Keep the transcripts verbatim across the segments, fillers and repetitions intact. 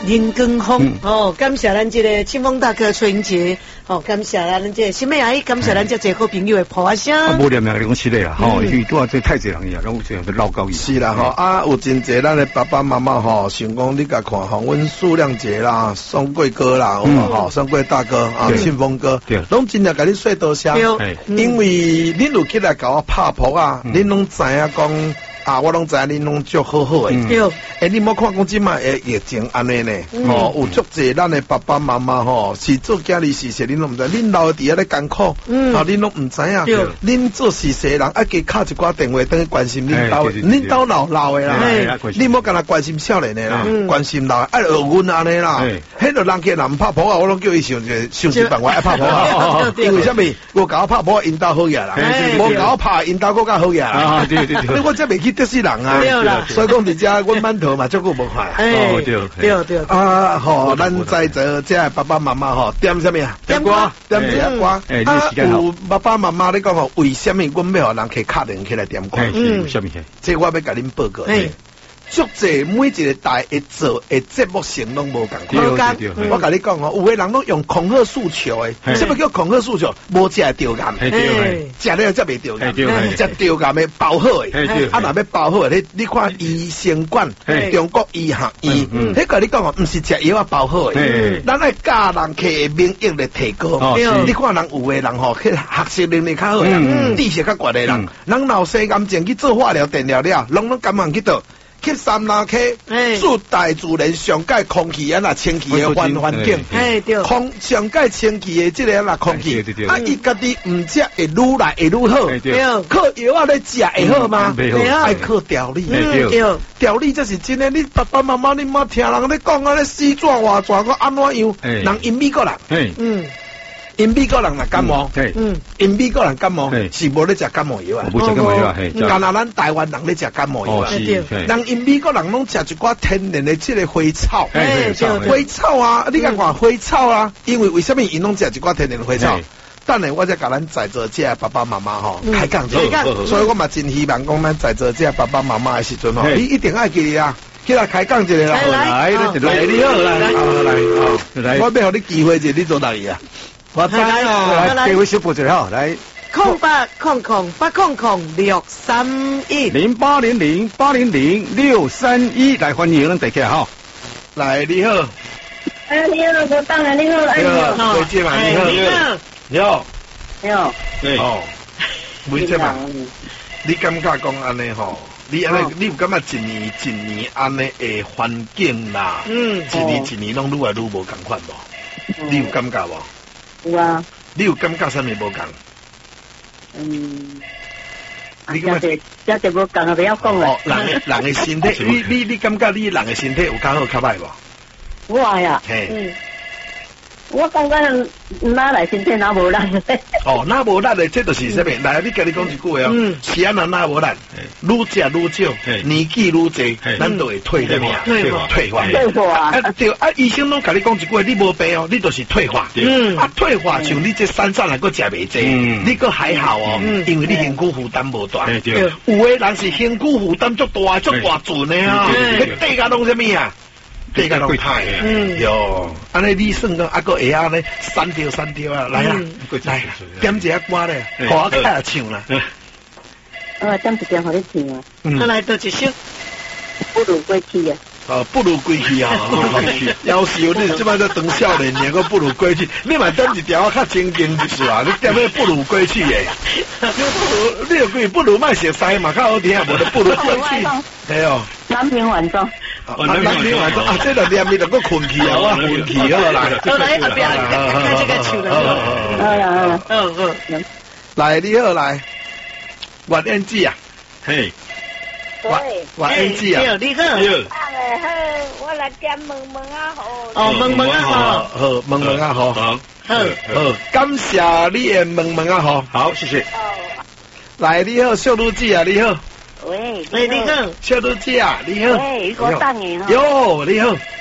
林根峰、嗯、哦，感谢咱这个庆丰大哥崔英杰，哦，感谢咱这个新美阿姨，感谢咱这个好朋友的抱啊声。 啊，无念名讲起来啦，吼，因为拄啊这太济人呀，拢这样子闹交伊。 是啦，吼啊，有真济咱的爸爸妈妈吼，想讲你甲看吼，阮数量节啦，宋贵哥啦，吼，宋贵大哥啊，庆丰哥，拢真正甲你说多谢，因为恁有起来甲我拍婆啊，恁拢知影讲。啊，我拢知恁拢足好好诶。对，诶，你莫看讲即卖诶疫情安尼呢，吼，有足济咱诶爸爸妈妈吼，是做家里事实，恁拢毋知，恁老伫遐咧艰苦，嗯，啊，恁拢毋知影，恁做事实人爱加敲一寡电话，等于关心恁兜，恁兜老老诶啦，你莫干那关心少年诶啦，关心老，爱学阮安尼啦，迄个人家人拍婆啊，我拢叫伊想一想一办法爱拍婆啊，因为啥物？我甲我拍婆因兜好嘢啦，无甲我拍因兜搁较好嘢啦，对对对，我真袂去。得死人啊！对啦，所以讲伫遮阮馒头嘛，足够无快。 哎，对对对。 啊，吼，咱在座遮爸爸妈妈吼，点什么啊？点歌，点一下歌。哎，啊，有爸爸妈妈你讲吼，为什么阮要互人去敲电起来点歌？ 嗯，什么？ 这我要甲恁报告。足济每一个台会做诶节目性拢无共款。我甲你讲哦，有诶人拢用恐吓诉求诶，什么叫恐吓诉求？无食着癌，食了则袂着癌，食着癌诶包好诶，啊若要包好诶，你你看医生馆、中国医学院，迄甲你讲哦，毋是食药啊包好诶，咱爱教人去免疫力提高。你看人有诶人吼，去学习能力较好诶，知识较悬诶人，人老生癌症去做化疗、电疗了，拢拢甘愿去倒。去三拉溪，住大自然上界空气啊，那清气的环环境，空上界清气的这个那空气，啊，伊家己唔食会愈来会愈好，靠药啊咧食会好吗？爱靠调理，调理这是真的。你爸爸妈妈你莫听人咧讲啊，咧死转活转个安怎样？人因美国人，嗯。因美国人若感冒，嗯，因美国人感冒是无咧食感冒药啊， 无食感冒药啊， 干那咱台湾人咧食感冒药啊，人因美国人拢食一寡天然的即个花草，花草啊，你敢看花草啊？因为为什么因拢食一寡天然的花草？等下我再甲咱在座这爸爸妈妈吼开讲一下，所以我嘛真希望讲咱在座这爸爸妈妈的时阵吼，你一定爱记啊。起来开讲一下啦，来，来，你好，来，来，来，我要互你机会者，你做哪里啊？我知哦，来，给位小步子哈，来， 空八空空八空空六三一零八零零八零零六三一，来欢迎咱大家哈， 来，你好， 哎，你好，我当然你好，哎，你好， 再见嘛，你好，你好， 你好， 对，哦，再见嘛，你感觉讲安尼吼？你安尼，你有感觉一年一年安尼的环境啦，嗯，一年一年拢愈来愈无共款无？你有感觉无？ 有啊， 你有感觉啥物无共？ 嗯，你感觉这这无共啊，不要讲啦。 人的人的身体，你你你感觉你人的身体有较好较歹无？ 我呀，嗯，我感觉哪来身体哪无力。 哦，哪无力的，这就是啥物？来，你跟你讲一句话哦，是安那哪无力？愈食愈少，年纪愈济，咱都会退什么？退化，退化， 退化。 啊对，啊医生拢跟你讲一句话，你无病哦，你就是退化。嗯，啊退化像你这三餐还搁食袂济，你搁还好哦，因为你身躯负担无大。对，有的人是身躯负担足大，足大准的啊，你底下拢什么啊？地个拢太啊，哟，安尼你算讲啊个会啊呢，三条三条啊，来啊，来点一下歌咧，互我开下唱啦。 呃，点一点互你唱啊。 嗯，来倒一首， 不如归去啊。 哦，不如归去啊！夭寿你即摆在当少年，年个不如归去，你嘛点一条我较正经就是啊！你点咩不如归去诶？你不如你又归不如卖熟悉嘛，较好听啊！无就不如归去，系哦。 南屏晚钟， 南屏晚钟啊！这个念你就搁困去啊！我困去好啦。 好来，后边开这个唱了。 好啦好啦， 嗯嗯， 来你好来，阮燕子啊， 嘿。 我我 A G 啊， 你好， 哎好，我来点问问啊好， 哦问问啊好， 好问问啊好，好，好，感谢你的问问啊好，好谢谢。来你好，小女子啊你好， 喂， 喂你好， 小女子啊你好， 喂，我等你哈， 哟你好，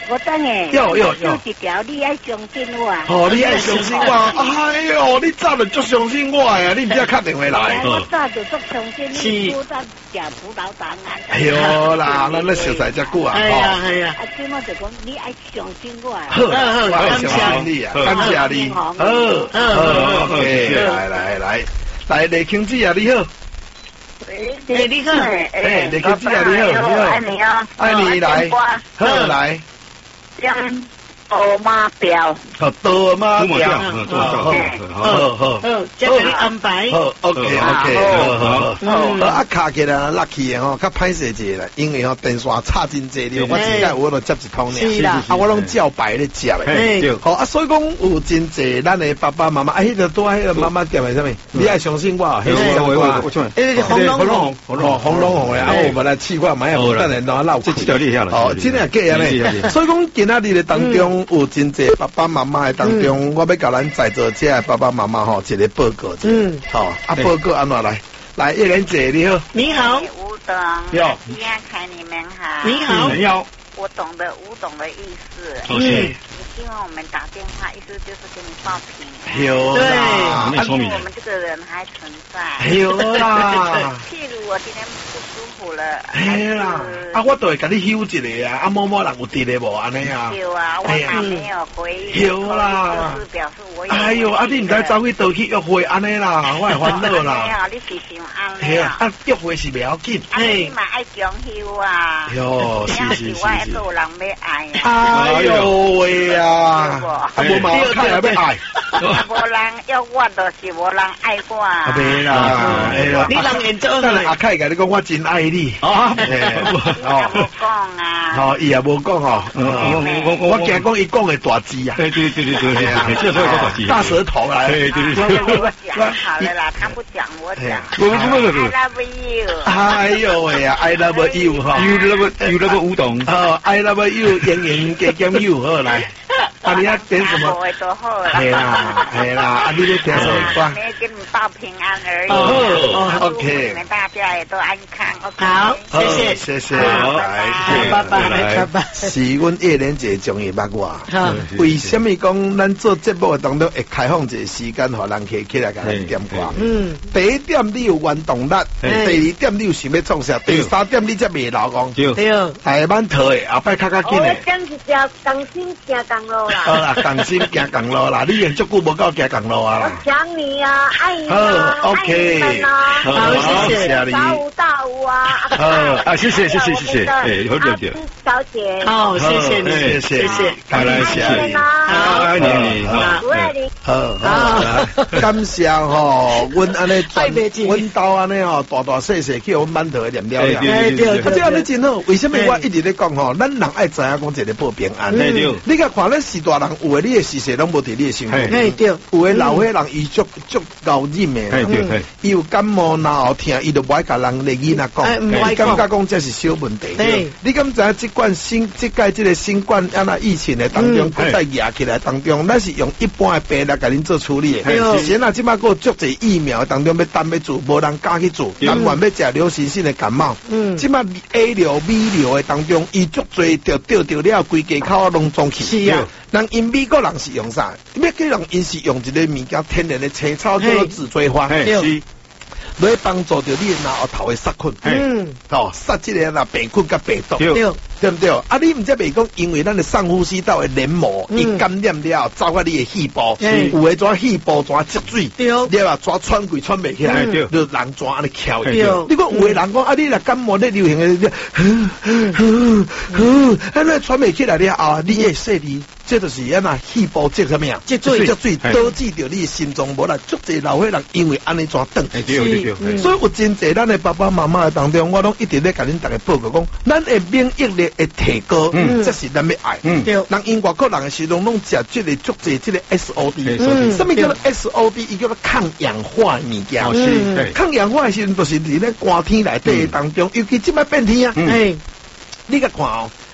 我等下， 有有有， 一条你爱相信我。 哦，你爱相信我，哎呦，你早就足相信我呀，你唔只打电话来。 我早就足相信你，不但食葡萄糖啊。 哎呦啦，咱咧熟悉遮久啊。 哎呀哎呀， 啊，即我就讲你爱相信我。 好，我爱相信你啊，感谢你。好，好 ，OK， 来来来，来李庆子啊，你好。 哎，你好， 哎，李庆子啊，你好，你好， 爱你啊， 爱你来，好来。 将多马表， 好多马表， 好好好， 再给你安排。 好 ，OK OK，好好好。啊，卡起来 lucky 吼，较歹势者啦，因为吼电话插真济了，我只间我都接一通尔，啊，我拢照排咧接诶。好啊，所以讲有真济咱的爸爸妈妈，啊，迄个多迄个妈妈店诶，啥物？你爱相信我，迄个我我我， 诶，红龙红， 红龙红龙红诶，啊，我把它试看，买下无等人当闹。 这这条厉害了。 哦，真诶假啊咧？所以讲今仔日的当中有真济爸爸妈妈的当中，我要甲咱在座这爸爸妈妈吼一个报告者。嗯，好，啊，报告安怎来？来，叶莲姐你好。 你好。 吴董。 有。 西安凯你们好。 你好。 你好。 我懂得吴董的意思。 嗯。你希望我们打电话，意思就是给你报平安。 有啦。 对。说明我们这个人还存在。 有啦。 譬如我今天不舒服了。 哎啦。啊，我都会甲你休一个啊，啊，某某人有伫咧无安尼啊？ 有啊，我哪没有回应？ 有啦。 就是表示我有。 哎呦，啊，你唔知走去倒去约会安尼啦，我会烦恼啦。 没有，你是想安尼啊？ 啊，约会是袂要紧。 啊，你嘛爱强休啊？ 哟，是是是。 我一个人要爱。 哎呦喂啊！啊，无嘛看也要爱。 无人要我，就是无人爱我。 袂啦，哎呀， 你人演做等阿凯甲你讲，我真爱你。 啊，哦，无讲啊。 哦，伊也无讲哦。我我我惊讲伊讲的大字啊。 对对对对对，这说大字。 大舌头来。 对对对。 我讲好了啦，他不讲我讲。 不不不不。 I love you。 哎呦喂呀 ，I love you 哈。 You love you love 吴董。 哦 ，I love you， 圆圆加减 you 好来。啊，你要点什么？系啦，系啦，啊，你咧点什么歌？ 没给你报平安而已。 哦 ，OK。 你们大家也都安康。 好，谢谢， 谢谢， 来，拜拜，拜拜。 是阮叶莲姐终于捌我。为什么讲咱做节目当中会开放一个时间，互人可以起来甲咱点歌？嗯。第一点你有原动力，第二点你有想要创啥，第三点你才袂老讲。 对。 台湾套的，后摆较较紧的。 我讲是条更新行公路啦。 好啦，更新行公路啦，你用足久无够行公路啊啦。 我想你啊，爱你啊，爱你们啊。 好，谢谢。 大五大五啊。 好啊，谢谢谢谢谢谢，哎，好点点。 小姐。 好，谢谢你， 谢谢，谢谢，感谢你。 好，爱你， 好，爱你。 好，好，感谢吼，阮安尼转，阮兜安尼吼，大大细细去阮满头念了了。 对对对。 这样你真好，为什么我一直咧讲吼，咱人爱知影讲一个报平安。 对对。 你甲看咱是大人，有诶你诶事实拢无伫你诶身边。 对对。 有诶老岁人伊足足高忍诶， 对对。 伊有感冒闹疼，伊就不爱甲人咧囡仔讲，伊感觉讲这是小问题。 对。 你敢知影即款新即届即个新冠安那疫情诶当中，搁再压起来当中，咱是用一般诶病来甲恁做处理诶。是现在即摆搁足侪疫苗当中要担要做，无人敢去做，但愿要食流行性诶感冒。嗯。即摆 A 流、B 流诶当中，伊足侪着钓着了，规家口拢总去。 是啊。 人因美国人是用啥？美国人因是用一个物件天然的青草叫做紫锥花，是来帮助着你脑头的杀菌，嗯，哦，杀这个那病菌甲病毒，对对不对？啊，你唔知袂讲，因为咱的上呼吸道的黏膜，伊感染了，走到你的肺部，有诶怎肺部怎积水，你话怎喘气喘袂起来，就人怎安尼翘。你讲有诶人讲啊，你若感冒咧流行诶，呼呼呼，安尼喘袂起来了后，你会说你。这就是安那肺部积什么呀？积水积水，导致着你心脏无力。足侪老岁人因为安尼怎等？所以有真侪咱的爸爸妈妈当中，我拢一直咧甲恁大家报告讲，咱的免疫力会提高，这是咱要爱。人因外国人的时阵拢食这个足侪这个 S O D， 什么叫做 S O D？ 伊叫做抗氧化物件。抗氧化的时阵，就是伫咧寒天内底当中，尤其即摆变天啊。你甲看哦。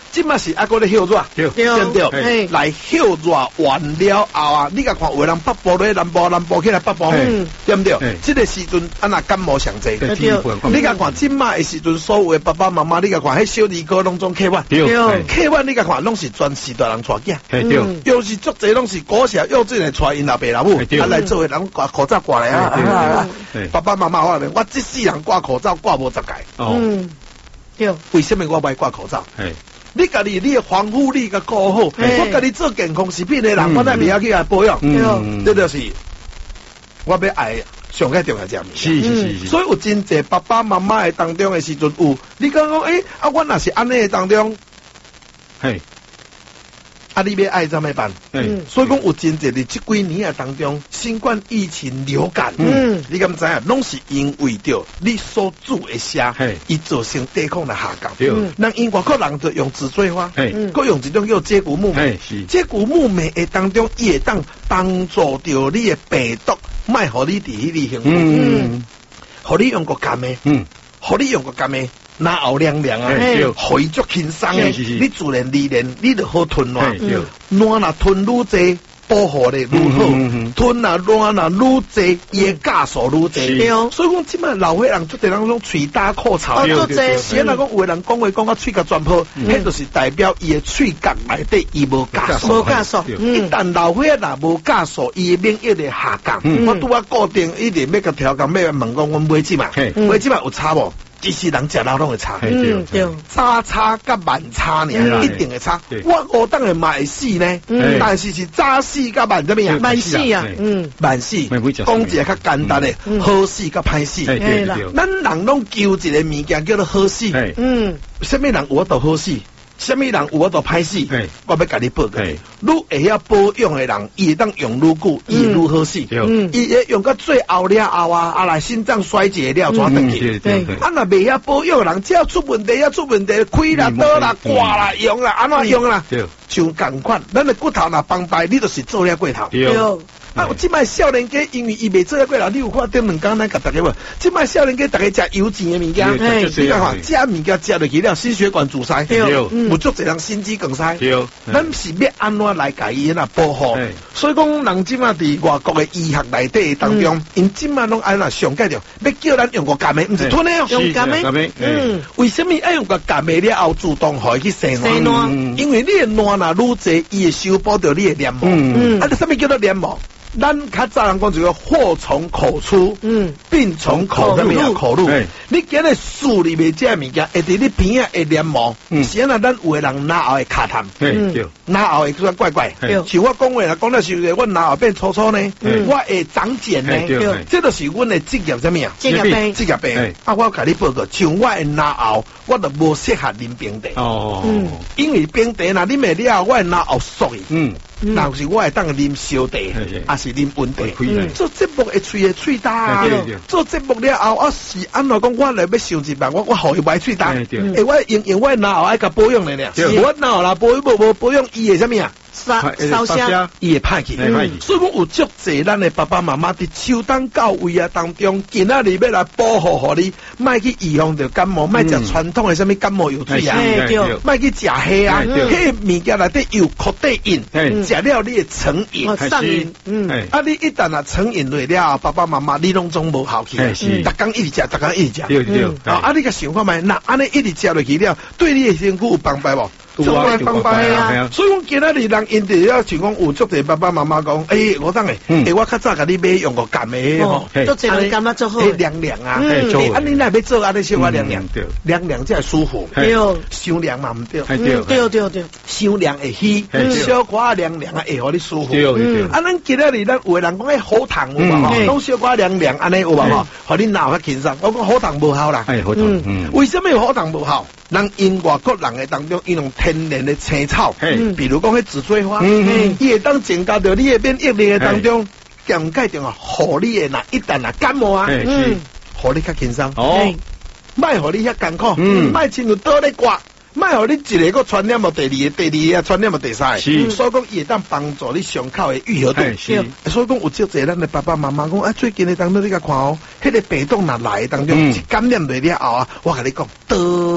即嘛是阿哥咧休热， 对对不对？来休热完了后啊，你甲看有人北部咧南部，南部起来北部，对不对？这个时阵啊那感冒上济，你甲看即嘛的时阵，所有的爸爸妈妈，你甲看迄小儿科拢总客万，客万你甲看拢是全时代人带囝，又是足济拢是国小幼稚园带因老爸老母，啊来做诶人挂口罩挂来啊，爸爸妈妈我我这世人挂口罩挂无十届， 嗯，对， 为什么我不爱挂口罩？你家己你的防护力个够好，我家己做健康食品的人，我哪袂晓去来保养？这就是我要爱上个重要一物。 是是是。 所以有真济爸爸妈妈的当中的时阵有，你讲讲诶，啊，我若是安尼的当中， 嘿。 啊！你要爱怎么办？ 嗯， 所以讲有真济伫这几年啊当中，新冠疫情流感，嗯，你敢知影？拢是因为着你所煮的食，伊造成抵抗力下降。对，人因外国人就用紫锥花，嗯，佮用一种叫接骨木莓，是接骨木莓的当中，伊会当帮助着你的病毒，卖互你伫迄里幸福，嗯，互你用个甘的，嗯，互你用个甘的。那后凉凉啊，回足轻松诶！你自然而然，你就好吞烂。烂若吞愈济，保护力愈好；吞若烂若愈济，伊诶加速愈济。所以讲，即摆老岁人做地人种喙打口臭，先来讲有人讲话讲到喙角全破，迄就是代表伊诶喙角内底伊无加速。 无加速。 一旦老岁仔无加速，伊诶免疫力下降。我拄啊固定一定要甲调讲，要问讲阮买即嘛，买即嘛有差无？其实人食老拢会差， 嗯对， 早差甲晚差呢，一定会差。我我当然嘛会死呢，但是是早死甲晚怎么样？ 晚死啊，嗯， 晚死。讲一个较简单的，好死甲歹死。咱人拢求一个物件叫做好死。嗯，什么人有法度好死？什么人有法度歹死？我要甲你报告。你会晓保养的人，伊会当用愈久，伊会愈好死。伊会用到最后了后啊，啊来心脏衰竭了怎等去？啊若袂晓保养的人，只要出问题，要出问题，开啦、倒啦、挂啦、用啦，安怎用啦？像共款，咱的骨头若崩败，你就是做了过头。啊！有即摆少年家，因为伊未做了过头，你有看顶两工咱甲大家无？即摆少年家，大家食油脂的物件，你看哈，食物件食落去了，心血管阻塞，有足侪人心肌梗塞。咱是要安怎来甲伊那保护？所以讲，人即摆伫外国的医学内底当中，因即摆拢安那上介着，要叫咱用个甘的，毋是吞的哦， 用甘的。 嗯，为什么爱用个甘的了后自动互伊去生卵？因为你的卵若愈济，伊会修补着你的黏膜。嗯，啊，你什么叫做黏膜？咱较早人讲一个祸从口出，嗯，病从口入，口入。你今日树里面这物件，会伫你鼻啊会黏膜，嗯，是安那咱有的人脑后会卡痰，嗯，脑后会出怪怪，像我讲话啦，讲到时候我脑后变粗粗呢，我会长茧呢，这就是阮的职业什么啊？ 职业病， 职业病。啊，我甲你报告，像我的脑后，我就无适合啉冰茶，哦，嗯，因为冰茶呐，啉的了，我的脑后缩去，嗯。那是我会当啉烧茶，还是啉温茶？做节目会喙会喙大，做节目了后，我是安怎讲？我来要想一办，我我互伊买喙大，诶，我用用我脑后爱甲保养咧咧，我脑后啦保养无无保养，伊会啥物啊？ 烧烧香， 伊会歹去，所以讲有足济咱的爸爸妈妈伫秋冬到位啊当中，今仔日要来保护互你，莫去预防着感冒，莫食传统的啥物感冒药水啊，莫去食虾啊，迄物件内底有可待因。食了你会成瘾， 上瘾，嗯， 啊，你一旦啊成瘾落了，爸爸妈妈你拢总无效去，逐工一直食，逐工一直食， 对对， 啊，你个想看觅，那安尼一直食落去了，对你的身躯有帮助无？有啊，帮助啊。所以讲今仔日人因地了，像讲有足侪爸爸妈妈讲，诶，我当诶，诶，我较早甲你买用个甘诶吼， 足侪人感觉足好， 凉凉啊，啊，你若要做安尼小可凉凉，凉凉才会舒服，对，伤凉嘛毋对， 对对对对， 伤凉会虚，小可凉凉啊会互你舒服，啊，咱今仔日咱有诶人讲诶好糖有嘛吼，拢小可凉凉安尼有嘛吼，互你脑较轻松，我讲好糖无效啦， 哎，好糖，嗯， 为什么好糖无效？人因外国人诶当中，伊用天然的青草，比如讲迄紫锥花，伊会当增加到你诶免疫力诶当中，强介定啊，互你诶若一旦若感冒啊，嗯，互你较轻松，哦，莫互你遐艰苦，嗯，莫亲像倒咧刮。莫互你一个个传染无第二个，第二个传染无第三个，所以讲伊会当帮助你伤口的愈合度。所以讲有足侪咱的爸爸妈妈讲啊，最近的当中你甲看哦，迄个病毒若来当中，一感染落了后啊，我甲你讲，得。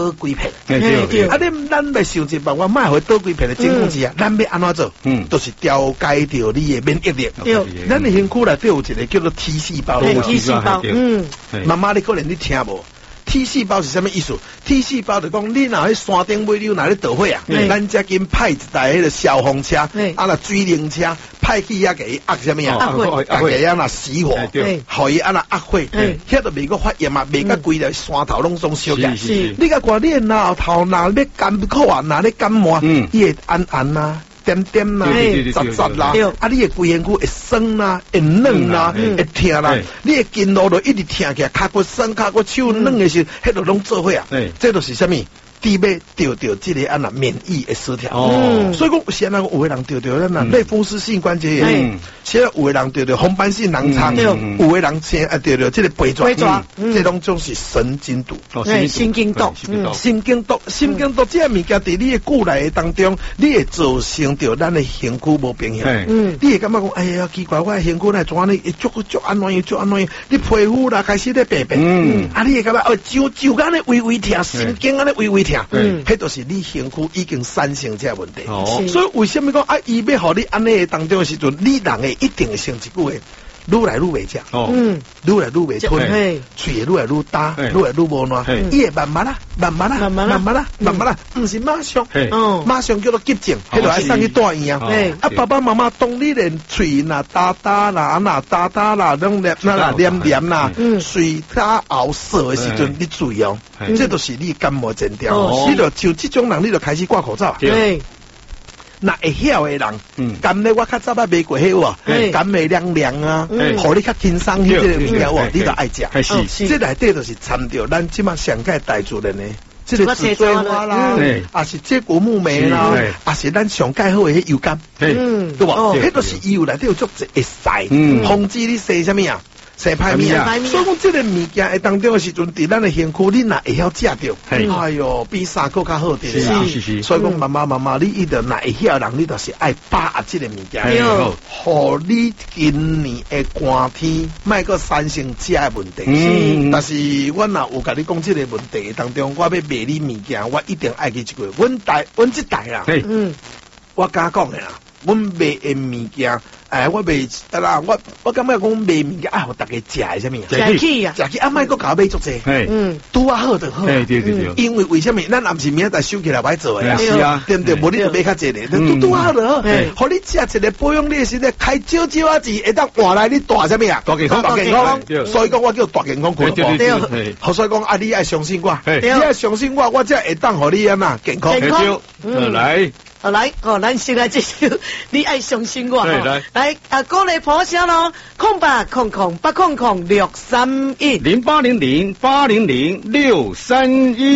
倒几片。 对对。 啊，你咱要想一办法，卖回倒几片的情况之下，咱要安怎做？嗯，都是调解掉你的免疫力。对，咱的身躯内底有一个叫做 T 细胞。 T 细胞。嗯。 妈妈，你可能你听无？ T 细胞是什么意思 ？T 细胞就讲你若喺山顶尾溜，哪里倒火啊？咱才紧派一台迄个消防车，啊那水灵车派去遐给伊压什么啊？压火，压给伊啊那死火，互伊啊那压火，遐都未个发炎嘛，未个规个山头拢总烧起来。你甲看你脑头若要干苦啊，若咧感冒，伊会按按啊。 点点啦，杂杂啦，啊！你的规身躯会酸啦，会软啦，会痛啦，你的筋络就一直痛起来，脚骨酸，脚骨手软的时候，迄度拢做伙啊。这都是什么？第要得到这个啊那免疫的失调。哦，所以讲现在有的人得到咱那类风湿性关节炎，现在有的人得到红斑性狼疮，有的人先啊得到这个背爪，这种种是神经毒。 哦，神经毒， 神经毒，神经毒这物件在你的骨内当中，你会造成到咱的身躯无平衡。嗯，你会感觉讲，哎呀奇怪，我的身躯内怎呢？足足安怎样，足安怎样？你皮肤啦开始咧白白，嗯，啊，你会感觉哦，就就安尼微微痛，神经安尼微微痛。 嗯，迄都是你身躯已经产生这问题，哦、所以为什么讲啊？伊要互你安尼当中的时阵，你人会一定会生一句话，愈来愈袂食，哦，嗯，愈来愈袂吞，喙会愈来愈大，愈来愈无暖，伊会慢慢啦，慢慢啦，慢慢啦，慢慢啦，慢慢啦，唔是马上，哦，马上叫做急症，迄就爱送去大医院。啊，爸爸妈妈当你连喙呐大大啦，呐大大啦，拢黏那啦黏黏啦，喙他熬涩的时阵，你注意哦，这都是你感冒征兆。你就像这种人，你就开始挂口罩。对。 那会晓的人，甘咧我较早捌卖过迄个，甘味凉凉啊，互你较轻松迄个物件哇，你就爱食。这内底就是掺着咱即马上界大自然的，这个紫锥花啦，啊是这果木莓啦，啊是咱上界好的迄油甘，对吧？迄都是油内底有足会晒，防止你生什么啊？ 生歹面啊！所以讲这个物件诶当中的时阵，伫咱的身躯，你若会晓食着，哎哟，比三个较好啲啦。是是。所以讲妈妈妈妈，你一定若会晓人，你就是爱把握这个物件，互你今年的寒天，莫个产生这个问题。嗯。但是我若有甲你讲这个问题当中，我要卖你物件，我一定爱记一句，阮代阮这代啦，嗯，我敢讲的啦。 阮卖的物件，哎，我卖啦，我我感觉讲卖物件爱互大家食的什么？ 食起啊， 食起啊，莫个搞买足济，嗯，拄啊好就好，对对对，因为为什么？咱也毋是明仔载收起来歹做的啊，是啊，对不对？无你就买较济咧，拄拄好就好，互你食一个保养你的时阵，开少少啊钱，会当换来你大什么啊？大健康，大健康，所以讲我叫大健康俱乐部，对，好，所以讲啊，你爱相信我，你爱相信我，我才会当互你啊嘛健康， 健康， 嗯，来。 好来，哦，咱先来这首，你爱相信我，来，来啊，鼓励破声咯，空八空空八空空六三一零八零零八零零六三一。